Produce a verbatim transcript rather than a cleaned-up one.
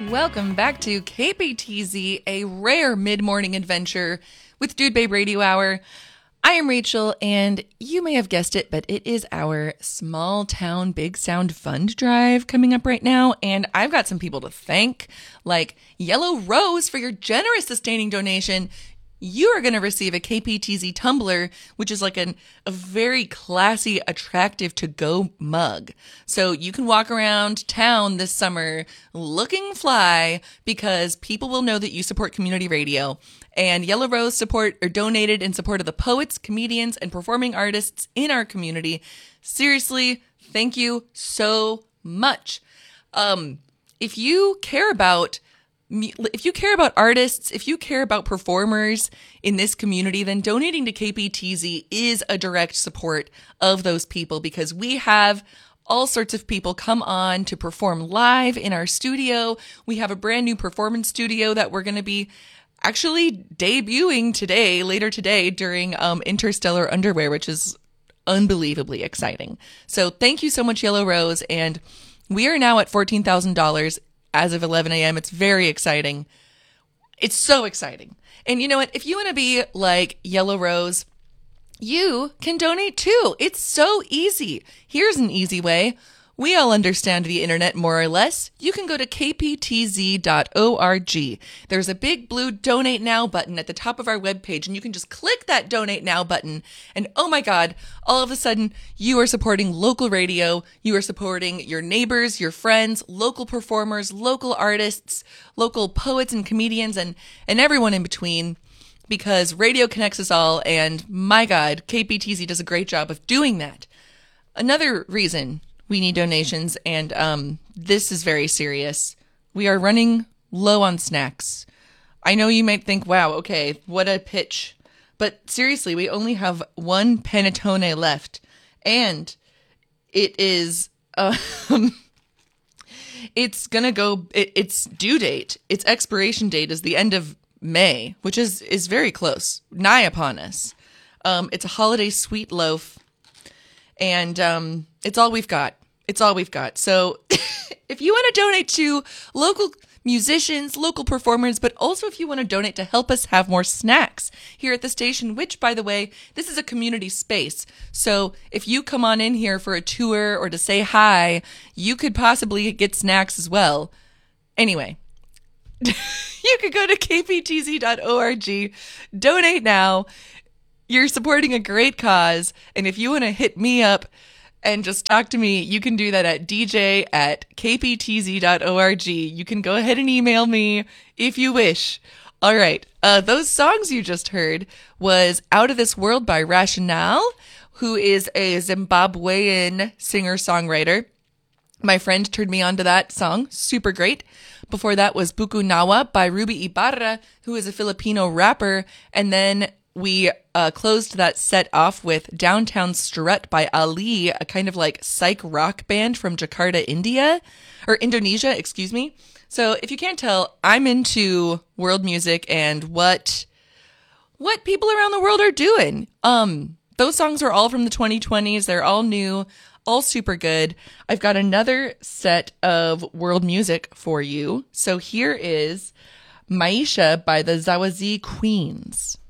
Welcome back to K P T Z, a rare mid-morning adventure with Dude Babe Radio Hour. I am Rachel, and you may have guessed it, but it is our Small Town Big Sound Fund Drive coming up right now, and I've got some people to thank, like Yellow Rose for your generous sustaining donation. You are going to receive a K P T Z tumbler, which is like an, a very classy, attractive to-go mug. So you can walk around town this summer looking fly because people will know that you support community radio. And Yellow Rose support or donated in support of the poets, comedians, and performing artists in our community. Seriously, thank you so much. Um, if you care about If you care about artists, if you care about performers in this community, then donating to K P T Z is a direct support of those people, because we have all sorts of people come on to perform live in our studio. We have a brand new performance studio that we're going to be actually debuting today, later today, during um, Interstellar Underwear, which is unbelievably exciting. So thank you so much, Yellow Rose. And we are now at fourteen thousand dollars. As of eleven a.m. It's very exciting. It's so exciting. And you know what? If you want to be like Yellow Rose, you can donate too. It's so easy. Here's an easy way. We all understand the internet more or less. You can go to k p t z dot org. There's a big blue Donate Now button at the top of our webpage, and you can just click that Donate Now button, and oh my God, all of a sudden, you are supporting local radio, you are supporting your neighbors, your friends, local performers, local artists, local poets and comedians, and, and everyone in between, because radio connects us all, and my God, K P T Z does a great job of doing that. Another reason we need donations, and um, this is very serious. We are running low on snacks. I know you might think, wow, okay, what a pitch. But seriously, we only have one panettone left, and it is, uh, it's gonna go, it, its due date, its expiration date is the end of May, which is, is very close, nigh upon us. Um, it's a holiday sweet loaf. And um, it's all we've got. It's all we've got. So if you want to donate to local musicians, local performers, but also if you want to donate to help us have more snacks here at the station, which, by the way, this is a community space. So if you come on in here for a tour or to say hi, you could possibly get snacks as well. Anyway, you could go to k p t z dot org, donate now. You're supporting a great cause, and if you want to hit me up and just talk to me, you can do that at d j at k p t z dot org. You can go ahead and email me if you wish. All right, uh, those songs you just heard was Out of This World by Rationale, who is a Zimbabwean singer-songwriter. My friend turned me on to that song. Super great. Before that was Buku Nawa by Ruby Ibarra, who is a Filipino rapper, and then we uh, closed that set off with Downtown Strut by Ali, a kind of like psych rock band from Jakarta, India, or Indonesia, excuse me. So if you can't tell, I'm into world music and what what people around the world are doing. Um, those songs are all from the twenty twenties. They're all new, all super good. I've got another set of world music for you. So here is Maisha by the Zawazi Queens.